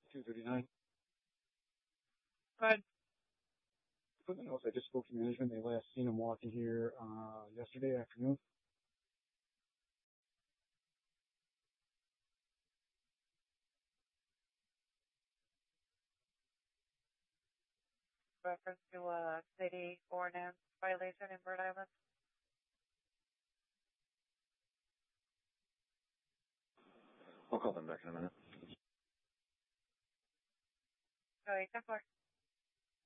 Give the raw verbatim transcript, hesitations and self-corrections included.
two thirty-nine. Good. Put the notes, I just spoke to management. They last seen him walking here uh, yesterday afternoon. Reference to a city ordinance violation in Bird Island. I'll call them back in a minute. Okay, ten four.